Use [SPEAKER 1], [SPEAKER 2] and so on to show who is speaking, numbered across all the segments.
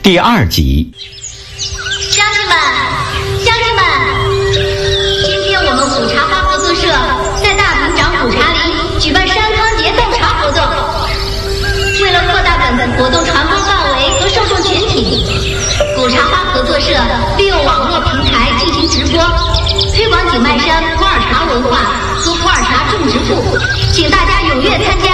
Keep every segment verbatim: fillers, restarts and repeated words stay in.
[SPEAKER 1] 第二集。
[SPEAKER 2] 乡亲们，乡亲们，今天我们古茶花合作社在大平长古茶林举办山康节斗茶活动。为了扩大本活动传播范围和受众群体，古茶花合作社利用网络平台进行直播，推广景迈山普洱茶文化和普洱茶种植部，请大家踊跃参加。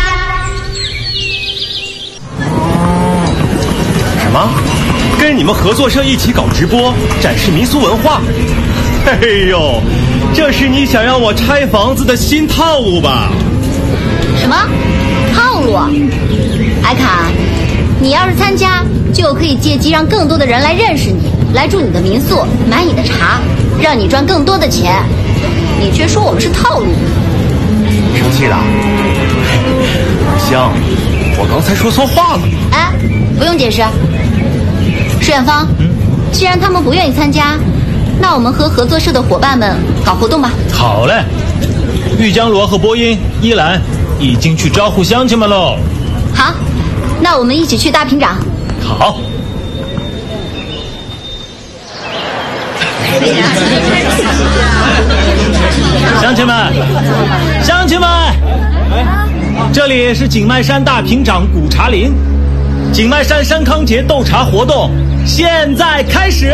[SPEAKER 3] 什么？跟你们合作社一起搞直播，展示民俗文化？哎呦，这是你想让我拆房子的新套路吧？
[SPEAKER 2] 什么套路？艾卡，你要是参加，就可以借机让更多的人来认识你，来住你的民宿，买你的茶，让你赚更多的钱。你却说我们是套路。
[SPEAKER 3] 生气了？香，我刚才说错话了。
[SPEAKER 2] 哎，不用解释。石远芳，嗯，既然他们不愿意参加，那我们和合作社的伙伴们搞活动吧。
[SPEAKER 4] 好嘞，玉江罗和播音、依兰已经去招呼乡亲们喽。
[SPEAKER 2] 好，那我们一起去大平长。
[SPEAKER 4] 好。乡亲们，乡亲们，这里是景迈山大平长古茶林，景迈山山康节斗茶活动现在开始。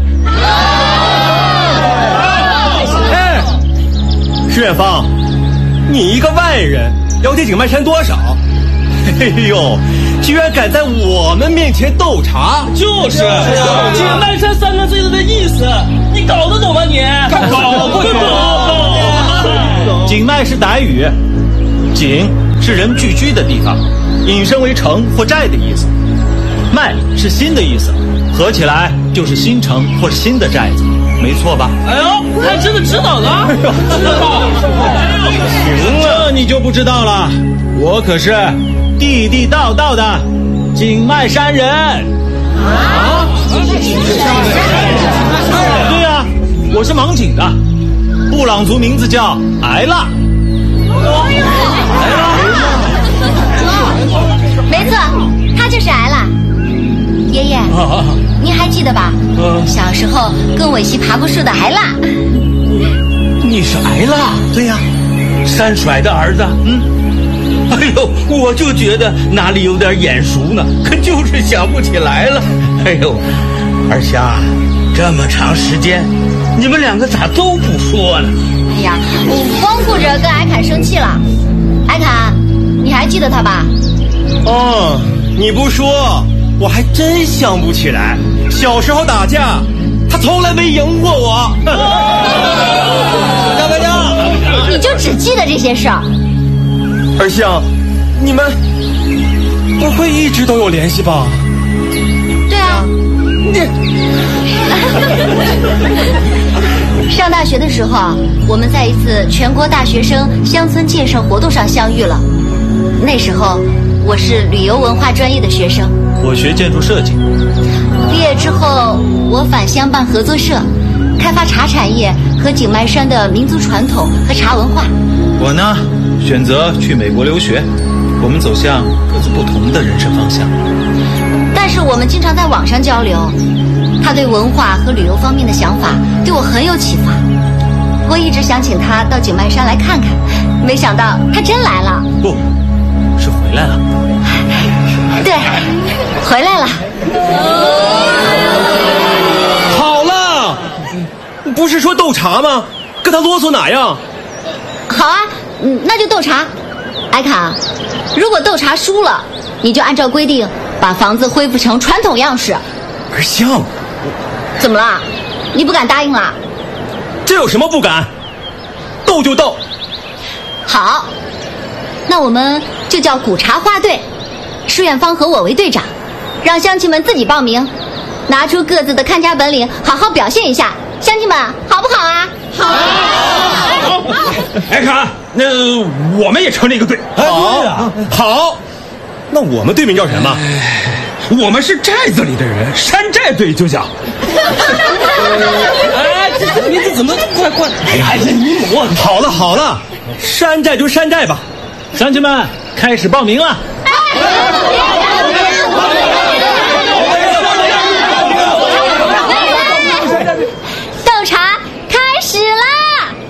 [SPEAKER 3] 哎，石远芳，你一个外人了解景迈山多少？哎呦，居然敢在我们面前斗茶！
[SPEAKER 5] 就是景迈山三个字的意思，你搞得懂吗你？搞不懂。
[SPEAKER 4] 景迈是傣语，景是人聚居的地方，引申为城或寨的意思。迈是新的意思，合起来就是新城或是新的寨子，没错吧？
[SPEAKER 5] 哎呦，还真的知道了，知道。
[SPEAKER 4] 行了，你就不知道了，我可是地地道道的景迈山人啊！对呀、啊，我是芒景的，布朗族名字叫艾拉。
[SPEAKER 2] 没错，他就是艾拉。爷爷，啊、您还记得吧？啊、小时候跟我一起爬过树的艾拉。
[SPEAKER 5] 你是艾拉？
[SPEAKER 3] 对呀、
[SPEAKER 5] 啊，山甩的儿子。嗯。哎呦，我就觉得哪里有点眼熟呢，可就是想不起来了。哎呦，二香，这么长时间，你们两个咋都不说呢？
[SPEAKER 2] 哎呀，我光顾着跟艾侃生气了。艾侃，你还记得他吧？
[SPEAKER 3] 哦，你不说，我还真想不起来。小时候打架，他从来没赢过我。大哥家，
[SPEAKER 2] 你就只记得这些事儿。
[SPEAKER 3] 二香，你们不会一直都有联系吧？
[SPEAKER 2] 对啊。上大学的时候，我们在一次全国大学生乡村建设活动上相遇了。那时候我是旅游文化专业的学生，
[SPEAKER 4] 我学建筑设计。
[SPEAKER 2] 毕业之后，我返乡办合作社，开发茶产业和景迈山的民族传统和茶文化。
[SPEAKER 4] 我呢，选择去美国留学，我们走向各自不同的人生方向。
[SPEAKER 2] 但是我们经常在网上交流，他对文化和旅游方面的想法对我很有启发。我一直想请他到景迈山来看看，没想到他真来了。
[SPEAKER 4] 不，是回来了。
[SPEAKER 2] 对，回来了。
[SPEAKER 3] 好了，不是说斗茶吗？跟他啰嗦哪样？
[SPEAKER 2] 好啊，那就斗茶。艾卡，如果斗茶输了，你就按照规定把房子恢复成传统样式。
[SPEAKER 3] 二香，
[SPEAKER 2] 怎么了？你不敢答应了？
[SPEAKER 3] 这有什么不敢？斗就斗。
[SPEAKER 2] 好，那我们就叫古茶花队，施远芳和我为队长，让乡亲们自己报名，拿出各自的看家本领，好好表现一下。乡亲们，好不好啊？好。
[SPEAKER 5] 哎，看，那我们也成立一个队。
[SPEAKER 3] 好啊，好。那我们队名叫什么？
[SPEAKER 5] 我们是寨子里的人，山寨队就叫。哎，这名字怎么怪怪？哎呀，你我
[SPEAKER 3] 好了好了，山寨就山寨吧。
[SPEAKER 4] 乡亲们，开始报名了。
[SPEAKER 2] 哎